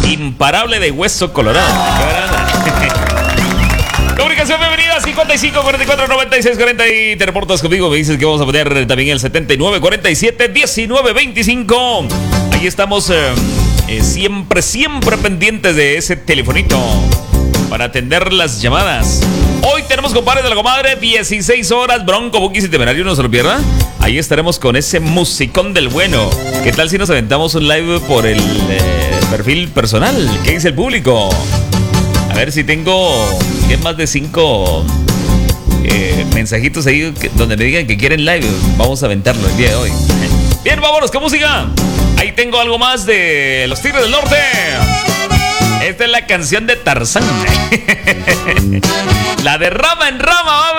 imparable de Hueso Colorado. Comunicación bienvenida, 55 44 96 40 y te reportas conmigo, me dices que vamos a poner también el 79 47 19 25. Ahí estamos siempre pendientes de ese telefonito para atender las llamadas. Hoy tenemos compadres de la comadre, 16 horas, Bronco, Bukis y Temerario, no se lo pierda. Ahí estaremos con ese musicón del bueno. ¿Qué tal si nos aventamos un live por el perfil personal? ¿Qué dice el público? A ver si tengo más de 5 mensajitos ahí donde me digan que quieren live. Vamos a aventarlo el día de hoy. Bien, vámonos con música. Ahí tengo algo más de los Tigres del Norte. Esta es la canción de Tarzán. La de rama en rama va a